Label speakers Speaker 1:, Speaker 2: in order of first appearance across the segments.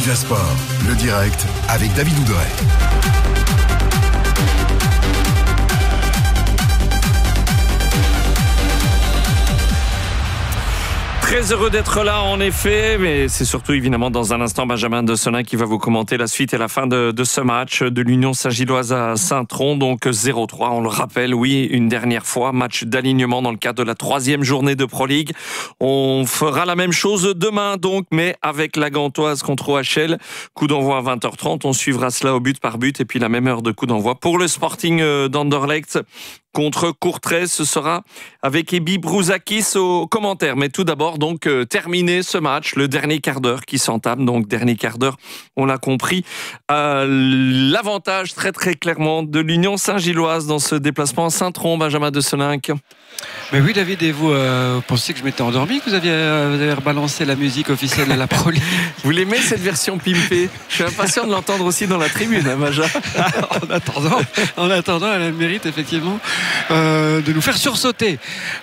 Speaker 1: Déjà Sport, le direct avec David Ouderet.
Speaker 2: Très heureux d'être là en effet, mais c'est surtout évidemment dans un instant Benjamin Dessenin qui va vous commenter la suite et la fin de ce match de l'Union Saint-Gilloise à Saint-Tron, donc 0-3, on le rappelle, oui, une dernière fois, match d'alignement dans le cadre de la 3e journée de Pro League. On fera la même chose demain donc, mais avec la Gantoise contre OHL, coup d'envoi à 20h30, on suivra cela au but par but et puis la même heure de coup d'envoi pour le Sporting d'Anderlecht contre Courtrai. Ce sera avec Ebi Brouzakis au commentaire. Mais tout d'abord, donc, terminer ce match, le dernier quart d'heure qui s'entame. Donc, dernier quart d'heure, on l'a compris. L'avantage très très clairement de l'Union Saint-Gilloise dans ce déplacement à Saint-Tron, Benjamin Dessenin.
Speaker 3: Mais oui, David, et vous pensiez que je m'étais endormi, que vous avez rebalancé la musique officielle de la Pro League.
Speaker 2: Vous l'aimez cette version pimpée? Je suis impatient de l'entendre aussi dans la tribune, hein, Benjamin.
Speaker 3: En attendant, elle a le mérite effectivement de nous faire sursauter.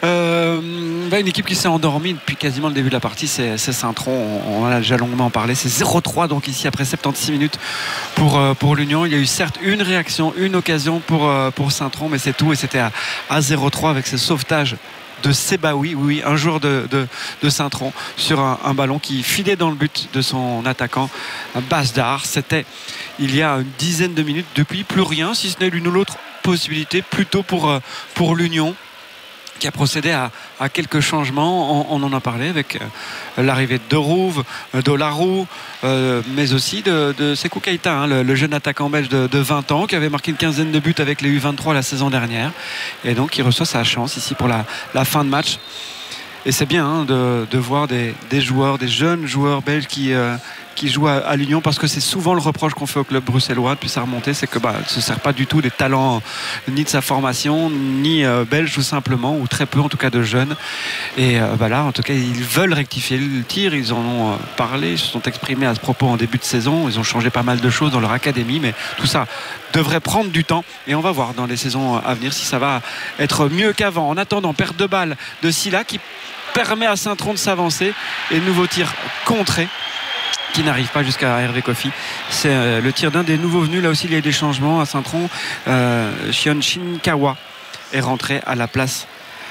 Speaker 3: Une équipe qui s'est endormie depuis quasiment le début de la partie, c'est Saint-Tron. On en a déjà longuement parlé. C'est 0-3 donc ici après 76 minutes pour l'Union. Il y a eu certes une réaction, une occasion pour Saint-Tron, mais c'est tout. Et c'était à 0-3 avec ce sauvetage de Sebaoui, oui, un joueur de Saint-Tron sur un ballon qui filait dans le but de son attaquant Basdar. C'était il y a une dizaine de minutes. Depuis, plus rien, si ce n'est l'une ou l'autre possibilité, plutôt pour l'Union, qui a procédé à quelques changements. On en a parlé avec l'arrivée de Rouve, d'Olarou, mais aussi de Sekou Keita, hein, le jeune attaquant belge de 20 ans qui avait marqué une quinzaine de buts avec les U23 la saison dernière, et donc il reçoit sa chance ici pour la fin de match. Et c'est bien hein, de voir des joueurs, des jeunes joueurs belges qui jouent à l'Union, parce que c'est souvent le reproche qu'on fait au club bruxellois depuis sa remontée, c'est que ce ne sert pas du tout des talents ni de sa formation ni belge tout simplement, ou très peu en tout cas de jeunes. Et là en tout cas ils veulent rectifier le tir, ils en ont parlé, ils se sont exprimés à ce propos en début de saison, ils ont changé pas mal de choses dans leur académie, mais tout ça devrait prendre du temps et on va voir dans les saisons à venir si ça va être mieux qu'avant. En attendant, perte de balle de Silla qui permet à Saint-Tron de s'avancer, et nouveau tir contré qui n'arrive pas jusqu'à Hervé Kofi. C'est le tir d'un des nouveaux venus. Là aussi il y a eu des changements à Saint-Tron. Shion Shinkawa est rentré à la place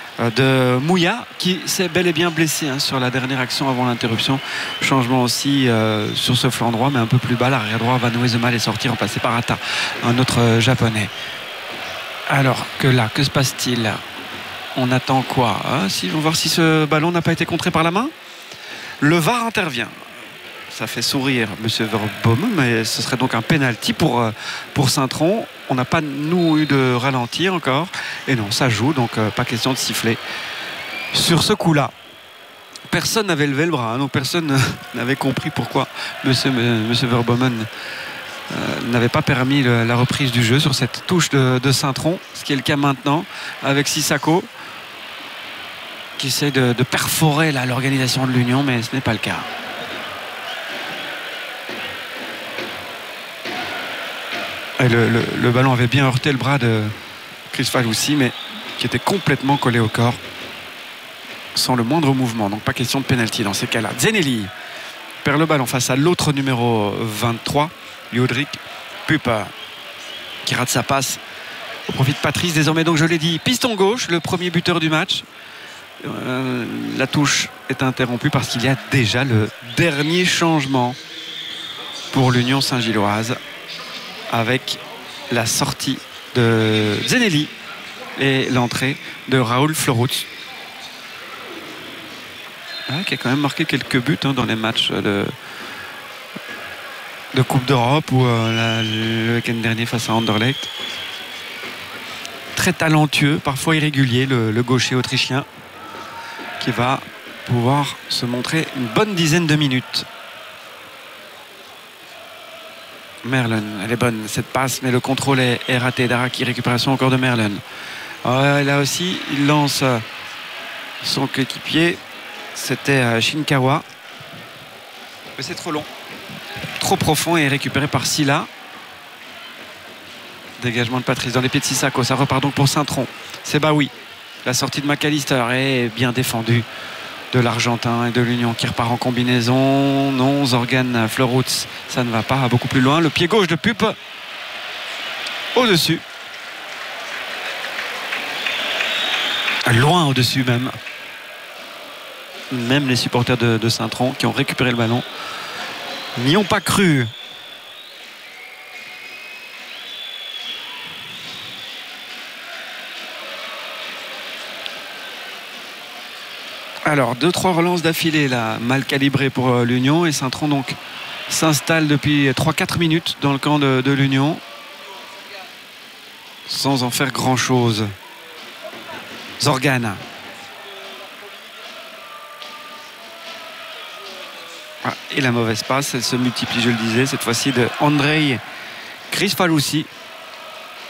Speaker 3: de Mouya, qui s'est bel et bien blessé hein, sur la dernière action avant l'interruption. Changement aussi sur ce flanc droit, mais un peu plus bas, l'arrière droit. Van Wezemal est sorti, remplacé par Atta, un autre japonais. Alors que là, que se passe-t-il? On attend quoi hein, on va voir si ce ballon n'a pas été contré par la main. Le VAR intervient. Ça fait sourire M. Verboom, mais ce serait donc un penalty pour Saint-Tron. On n'a pas, nous, eu de ralenti encore. Et non, ça joue, donc pas question de siffler. Sur ce coup-là, personne n'avait levé le bras, hein, donc personne n'avait compris pourquoi M. Verboom n'avait pas permis la reprise du jeu sur cette touche de Saint-Tron, ce qui est le cas maintenant avec Sissako, qui essaie de perforer l'organisation de l'Union, mais ce n'est pas le cas. Et le ballon avait bien heurté le bras de Chris Faloussi, mais qui était complètement collé au corps sans le moindre mouvement, donc pas question de pénalty dans ces cas-là. Zenelli perd le ballon face à l'autre numéro 23, Jodrik Pupa, qui rate sa passe au profit de Patrice. Désormais, donc je l'ai dit, piston gauche, le premier buteur du match. La touche est interrompue parce qu'il y a déjà le dernier changement pour l'Union Saint-Gilloise, avec la sortie de Zenelli et l'entrée de Raoul Florutz, qui a quand même marqué quelques buts hein, dans les matchs de Coupe d'Europe ou le week-end dernier face à Anderlecht. Très talentueux, parfois irrégulier, le gaucher autrichien, qui va pouvoir se montrer une bonne dizaine de minutes. Merlin, elle est bonne cette passe, mais le contrôle est raté. Daraki, récupération encore de Merlin. Là aussi il lance son coéquipier, c'était Shinkawa, mais c'est trop long, trop profond, et récupéré par Silla. Dégagement de Patrice dans les pieds de Sissako. Ça repart donc pour Saint-Tron. C'est la sortie de McAllister est bien défendue de l'Argentin et de l'Union qui repart en combinaison. Non, Zorgan Fleurhoutz, ça ne va pas beaucoup plus loin. Le pied gauche de Pup au-dessus. Loin au-dessus même. Même les supporters de Saint-Tron qui ont récupéré le ballon n'y ont pas cru. Alors 2-3 relances d'affilée là, mal calibrées pour l'Union, et Saint-Tron donc s'installe depuis 3-4 minutes dans le camp de l'Union sans en faire grand chose. Zorgan. Et la mauvaise passe, elle se multiplie, je le disais, cette fois-ci de Andrei Krifaloussi.